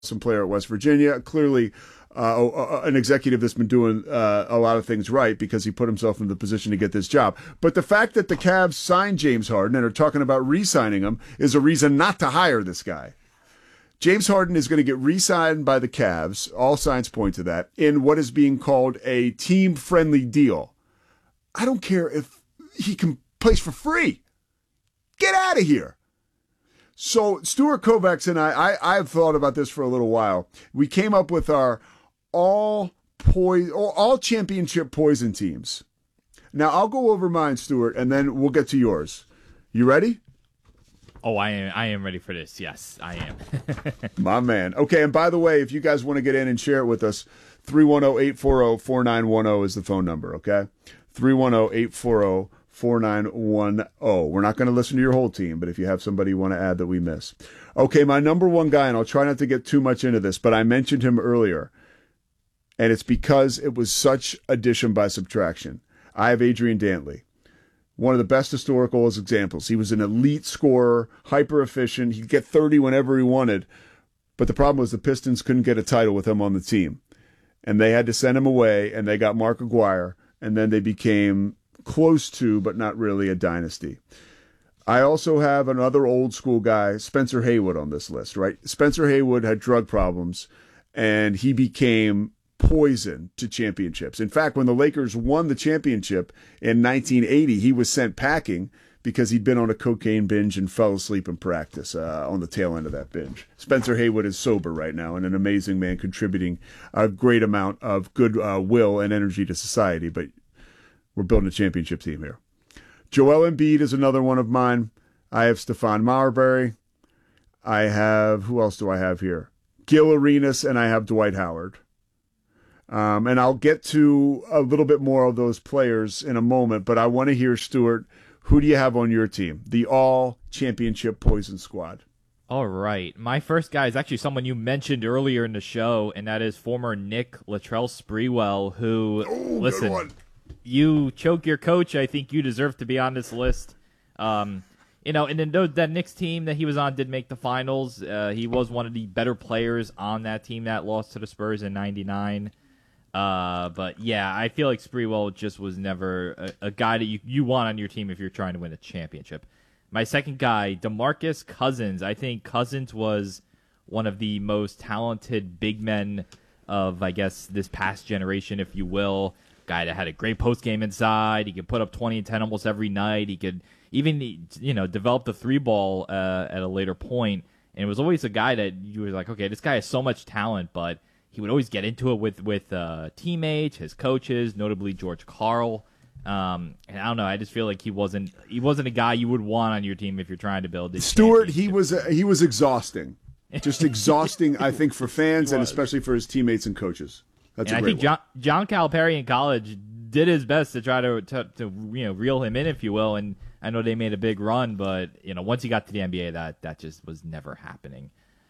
some player at West Virginia. Clearly, an executive that's been doing a lot of things right because he put himself in the position to get this job. But the fact that the Cavs signed James Harden and are talking about re-signing him is a reason not to hire this guy. James Harden is going to get re-signed by the Cavs, all signs point to that, in what is being called a team-friendly deal. I don't care if he can play for free. Get out of here. So Stuart Kovacs and I've thought about this for a little while. We came up with our all championship poison teams. Now, I'll go over mine, Stuart, and then we'll get to yours. You ready? Oh, I am ready for this. Yes, I am. My man. Okay, and by the way, if you guys want to get in and share it with us, 310-840-4910 is the phone number, okay? 310-840-4910. We're not going to listen to your whole team, but if you have somebody you want to add that we miss. Okay, my number one guy, and I'll try not to get too much into this, but I mentioned him earlier, and it's because it was such addition by subtraction. I have Adrian Dantley. One of the best historical examples. He was an elite scorer, hyper efficient. He'd get 30 whenever he wanted. But the problem was the Pistons couldn't get a title with him on the team. And they had to send him away, and they got Mark Aguirre, and then they became close to, but not really, a dynasty. I also have another old school guy, Spencer Haywood, on this list, right? Spencer Haywood had drug problems, and he became poison to championships. In fact, when the Lakers won the championship in 1980, he was sent packing because he'd been on a cocaine binge and fell asleep in practice on the tail end of that binge. Spencer Haywood is sober right now and an amazing man, contributing a great amount of good will and energy to society, but we're building a championship team here. Joel Embiid is another one of mine. I have Stephon Marbury. I have, who else do I have here? Gil Arenas, and I have Dwight Howard. And I'll get to a little bit more of those players in a moment, but I want to hear, Stuart, who do you have on your team? The all-championship poison squad. All right. My first guy is actually someone you mentioned earlier in the show, and that is former Knick Latrell Sprewell, who, listen, you choke your coach. I think you deserve to be on this list. And then that Knicks team that he was on did make the finals. He was one of the better players on that team that lost to the Spurs in '99. But yeah, I feel like Sprewell just was never a guy that you want on your team if you're trying to win a championship. My second guy, DeMarcus Cousins. I think Cousins was one of the most talented big men of, I guess, this past generation, if you will. Guy that had a great post game inside. He could put up 20 and 10 almost every night. He could even, develop the three ball at a later point. And it was always a guy that you were like, okay, this guy has so much talent, but he would always get into it with teammates, his coaches, notably George Karl. And I don't know. I just feel like he wasn't a guy you would want on your team if you're trying to build this. Stuart, he was exhausting, just exhausting. I think for fans and especially for his teammates and coaches. That's and a great I think John Calipari in college did his best to try to reel him in, if you will. And I know they made a big run, but once he got to the NBA, that just was never happening.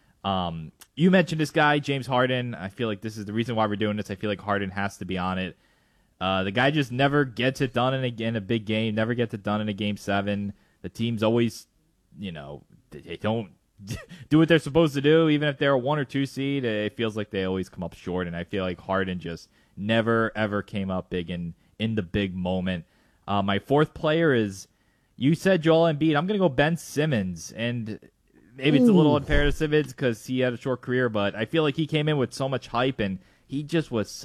You mentioned this guy, James Harden. I feel like this is the reason why we're doing this. I feel like Harden has to be on it. The guy just never gets it done in a big game, never gets it done in a game 7. The team's always, they don't do what they're supposed to do. Even if they're a 1 or 2 seed, it feels like they always come up short. And I feel like Harden just never, ever came up big in the big moment. My fourth player is, you said Joel Embiid. I'm going to go Ben Simmons. And maybe it's a little unfair to Simmons because he had a short career, but I feel like he came in with so much hype, and he just was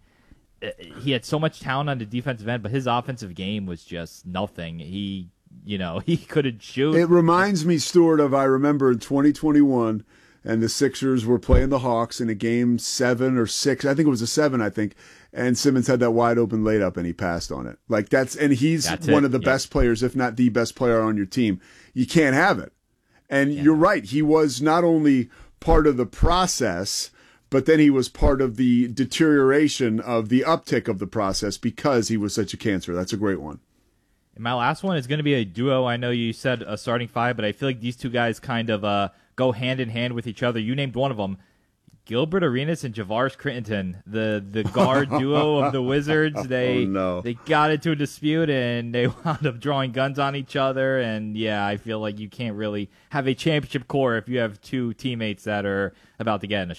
he had so much talent on the defensive end, but his offensive game was just nothing. He couldn't shoot. It reminds me, Stuart, I remember in 2021, and the Sixers were playing the Hawks in a game 7 or 6. I think it was a 7, and Simmons had that wide open layup, and he passed on it. He's one of the best players, if not the best player on your team. You can't have it. And you're right. He was not only part of the process, but then he was part of the deterioration of the uptick of the process because he was such a cancer. That's a great one. And my last one is going to be a duo. I know you said a starting 5, but I feel like these two guys kind of go hand in hand with each other. You named one of them. Gilbert Arenas and Javaris Crittenton, the guard duo of the Wizards. They got into a dispute and they wound up drawing guns on each other. And yeah, I feel like you can't really have a championship core if you have two teammates that are about to get in a